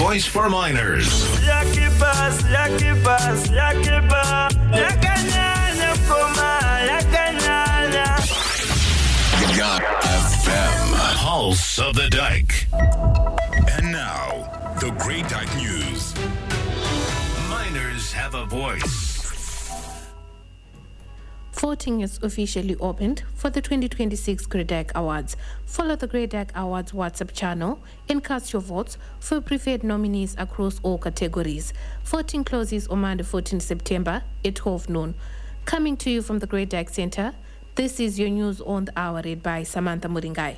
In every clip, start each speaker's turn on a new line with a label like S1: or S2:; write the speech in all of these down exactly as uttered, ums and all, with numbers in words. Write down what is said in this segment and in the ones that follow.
S1: voice for miners.
S2: Yakibas, yakibas, yakiba, yakanyanya koma, yakanyanya.
S1: F M, Pulse of the Dike.
S3: And now, the Great Dike News.
S1: Miners have a voice.
S4: Voting is officially opened for the twenty twenty-six Great Dike Awards. Follow the Great Dike Awards WhatsApp channel and cast your votes for preferred nominees across all categories. Voting closes on Monday, fourteenth September at twelve noon. Coming to you from the Great Dike Center, this is your news on the hour read by Samantha Muringai.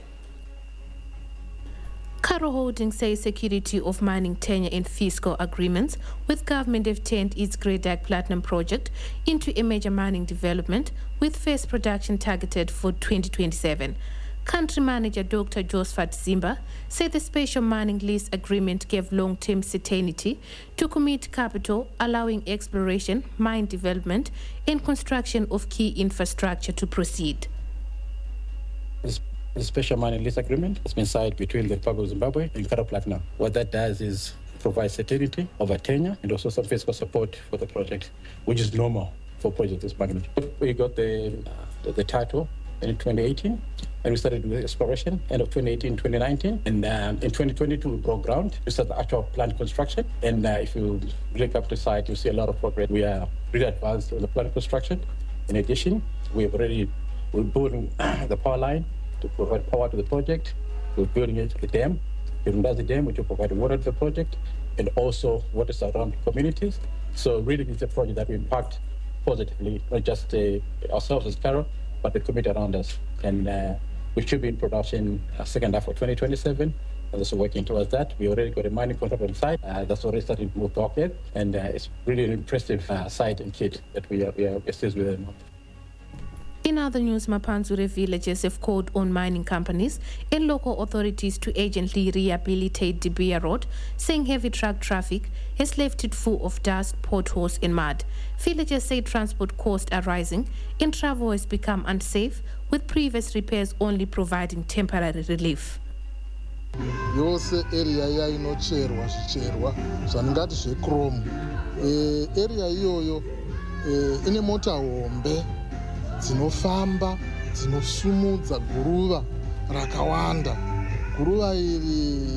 S4: Karo Holdings says security of mining tenure and fiscal agreements with government have turned its Great Dike Platinum project into a major mining development with first production targeted for twenty twenty-seven. Country manager Doctor Josephat Zimba said the special mining lease agreement gave long-term certainty to commit capital, allowing exploration, mine development, and construction of key infrastructure to proceed.
S5: The special mining lease agreement has been signed between the Republic of Zimbabwe and Karo Platinum. What that does is provide certainty of a tenure and also some fiscal support for the project, which is normal for projects this magnitude. We got the, uh, the title in twenty eighteen, and we started with exploration end of twenty eighteen, twenty nineteen, and um, in twenty twenty-two we broke ground. We started the actual plant construction, and uh, if you look up the site, you see a lot of progress. We are really advanced in the plant construction. In addition, we have already we're building the power line to provide power to the project. We're building it the dam. Building the dam, which will provide water to the project, and also water surrounding communities. So really, it's a project that will impact positively, not just uh, ourselves as Karo, but the community around us. And uh, we should be in production uh, second half of twenty twenty-seven. And also working towards that. We already got a mining contract on site. Uh, that's already starting to move back there. And uh, it's really an impressive uh, site and kit that we are, we are assist with. Them.
S4: In other news, Mapanzure villagers have called on mining companies and local authorities to urgently rehabilitate Dibia Road, saying heavy truck traffic has left it full of dust, potholes and mud. Villagers say transport costs are rising and travel has become unsafe, with previous repairs only providing temporary relief.
S6: Yose area ya inocherwa zvicherwa zvaningati zvechrome area iyoyo ine mota hombe dzinofamba dzinosumudza guruva rakawanda. Guruva iri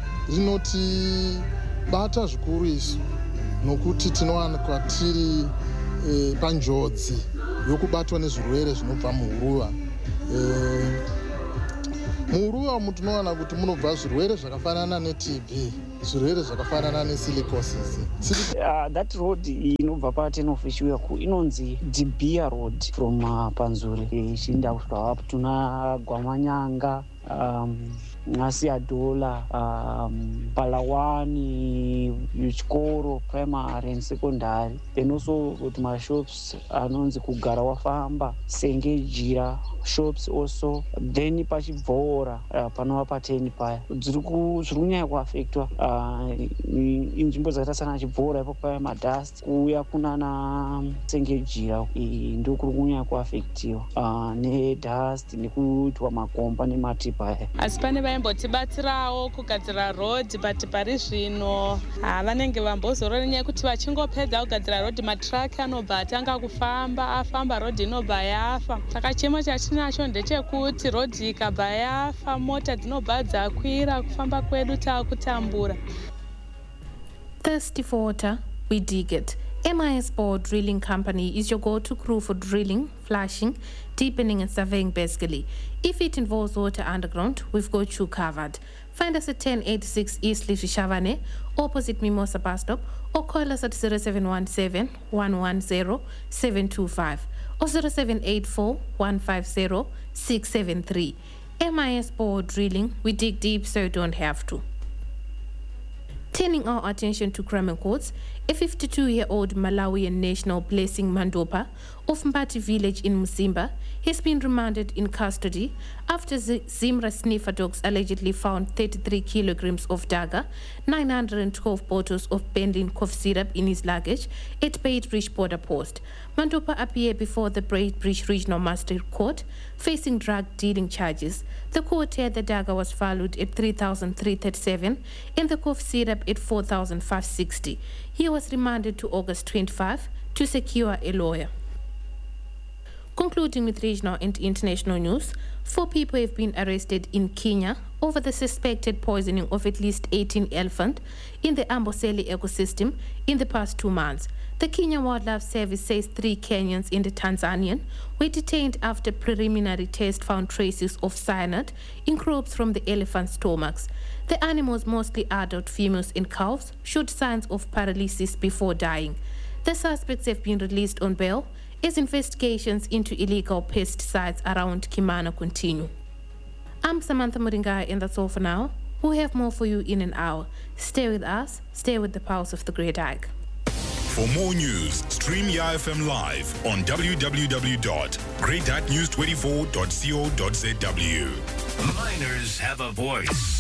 S6: rinotibata zvikuru isu nokuti tinowanikwa tiri e, panjodzi yokubatwa nezvirwere zvinobva muhuruva. E, muhuruva umu tinowana kuti munobva zvirwere zvakafanana ne-T B, zvirwere zvakafanana ne-silicosis.
S7: Uh, that road inobva paten of Chiweku inonzi Dibia Road from uh, Panzuri ichienda kusvika up tuna Gwamanyanga, um, Nasiadola, um, Palawani, Chikoro, primary and secondary. Then also with my shops anonzi Kugara Wafamba, Senge Jira shops also. Then pachibvora uh, panova pateni paya. Dziri kunyanya kuaffectwa uh, inzvimbo dzakaita sana chibvora ipo paya madust kuuya kunana Senge Jira ndo kuri kunyanya kuaffectiwa uh, nedust nekuitwa makomba nemati paya.
S8: Asi pane vaimbotibatsirawo kugadzira road but pari zvino vanenge vambozorora nenyaya yekuti vachingopedza kugadzira road matraki anobva atanga kufamba afamba road inobva yafa. Saka chemo chatinacho ndechekuti road ikabva yafa mota dzinobva dzakwira kufamba kwedu taakutambura.
S4: Thirsty for water, we dig it. M I S Bore Drilling Company is your go-to crew for drilling, flashing, deepening and surveying basically. If it involves water underground, we've got you covered. Find us at ten eighty-six East Leafy Shavane, opposite Mimosa Bus Stop, or call us at zero seven one seven, one one zero, seven two five or zero seven eight four, one five zero, six seven three. M I S Bore Drilling, we dig deep so you don't have to. Turning our attention to crime courts, a fifty-two-year-old Malawian national Blessing Mandopa of Mbati village in Musimba has been remanded in custody after Zimra sniffer dogs allegedly found thirty-three kilograms of dagga, nine hundred twelve bottles of Bendin cough syrup in his luggage at Beitbridge border post. Mandopa appeared before the Beitbridge Regional Magistrate Court facing drug dealing charges. The court said the dagger was valued at three thousand three hundred thirty-seven and the cough syrup at four thousand five hundred sixty. He was remanded to August twenty-fifth to secure a lawyer. Concluding with regional and international news, four people have been arrested in Kenya over the suspected poisoning of at least eighteen elephants in the Amboseli ecosystem in the past two months. The Kenya Wildlife Service says three Kenyans and a Tanzanian were detained after preliminary tests found traces of cyanide in crops from the elephants' stomachs. The animals, mostly adult females and calves, showed signs of paralysis before dying. The suspects have been released on bail as investigations into illegal pesticides around Kimana continue. I'm Samantha Muringa, and that's all for now. We'll have more for you in an hour. Stay with us, stay with the pulse of the Great Dyke.
S3: For more news, stream Y F M live on w w w dot great dyke news twenty-four dot co dot z w.
S1: Miners have a voice.